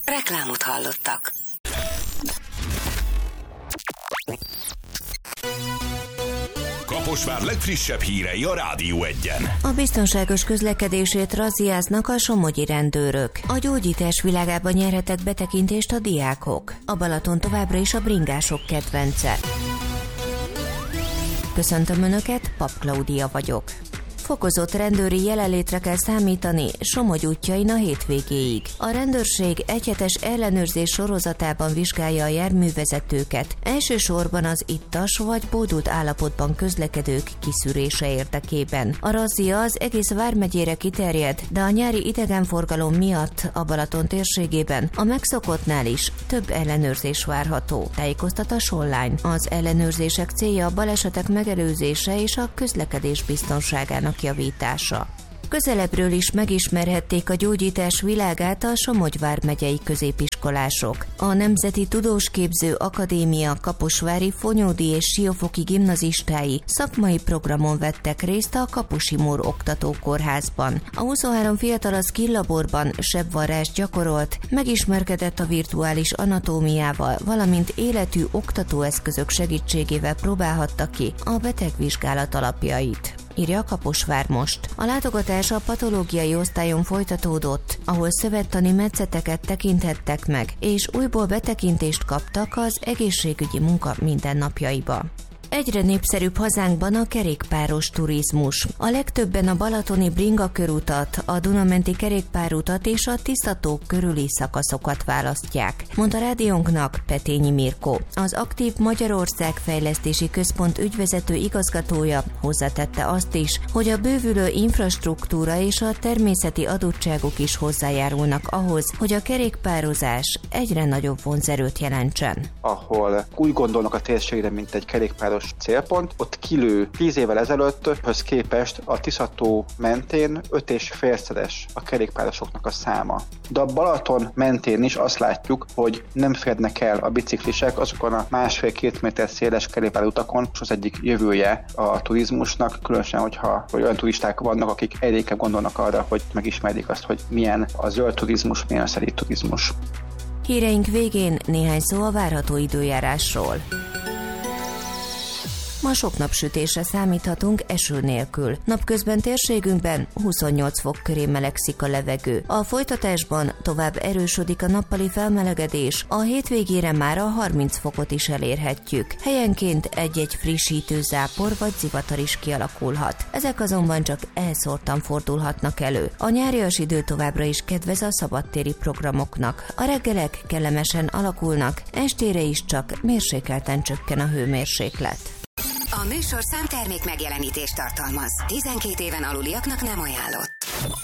Reklámot hallottak. Kaposvár legfrissebb hírei a Rádió Egyen. A biztonságos közlekedését razziáznak a somogyi rendőrök. A gyógyítás világában nyerhetek betekintést a diákok. A Balaton továbbra is a bringások kedvence. Köszöntöm Önöket, Pap Klaudia vagyok. Fokozott rendőri jelenlétre kell számítani Somogy útjain a hétvégéig. A rendőrség egyhetes ellenőrzés sorozatában vizsgálja a járművezetőket, elsősorban az ittas vagy bódult állapotban közlekedők kiszűrése érdekében. A razzia az egész vármegyére kiterjed, de a nyári idegenforgalom miatt a Balaton térségében a megszokottnál is több ellenőrzés várható, tájékoztat a Online. Az ellenőrzések célja a balesetek megelőzése és a közlekedés biztonságának javítása. Közelebbről is megismerhették a gyógyítás világát a Somogy vármegyei középiskolások. A Nemzeti Tudósképző Akadémia kaposvári Fonyódi és Siófoki gimnazistái szakmai programon vettek részt a Kaposi Mór oktatókórházban. A 23 fiatal a skill laborban sebvarrást gyakorolt, megismerkedett a virtuális anatómiával, valamint életű oktatóeszközök segítségével próbálhatta ki a betegvizsgálat alapjait, írja a Kaposvár Most. A látogatás a patológiai osztályon folytatódott, ahol szövettani metszeteket tekinthettek meg, és újból betekintést kaptak az egészségügyi munka mindennapjaiba. Egyre népszerűbb hazánkban a kerékpáros turizmus. A legtöbben a balatoni Bringa körutat, a Dunamenti kerékpárutat és a Tisza-tó körüli szakaszokat választják, mondta rádiónknak Petényi Mirkó. Az Aktív Magyarország Fejlesztési Központ ügyvezető igazgatója hozzátette azt is, hogy a bővülő infrastruktúra és a természeti adottságok is hozzájárulnak ahhoz, hogy a kerékpározás egyre nagyobb vonzerőt jelentsen. Ahol úgy gondolnak a térségre, mint egy kerékpáros célpont, ott kilő 10 évvel ezelőtthöz képest a Tisza-tó mentén 5,5-szeres a kerékpárosoknak a száma. De a Balaton mentén is azt látjuk, hogy nem férnek el a biciklisek azokon a 1,5-2 méter széles kerékpárutakon, és az egyik jövője a turizmusnak, különösen, hogyha olyan turisták vannak, akik egyre gondolnak arra, hogy megismerjék azt, hogy milyen a zöld turizmus, milyen a szerint turizmus. Híreink végén néhány szó a várható időjárásról. Ma sok napsütésre számíthatunk eső nélkül. Napközben térségünkben 28 fok köré melegszik a levegő. A folytatásban tovább erősödik a nappali felmelegedés, a hétvégére már a 30 fokot is elérhetjük. Helyenként egy-egy frissítő zápor vagy zivatar is kialakulhat. Ezek azonban csak elszórtan fordulhatnak elő. A nyárias idő továbbra is kedvez a szabadtéri programoknak. A reggelek kellemesen alakulnak, estére is csak mérsékelten csökken a hőmérséklet. A műsorszám termék megjelenítést tartalmaz. 12 éven aluliaknak nem ajánlott.